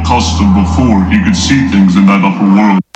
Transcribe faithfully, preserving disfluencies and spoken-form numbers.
accustomed before. He could see things in that upper world.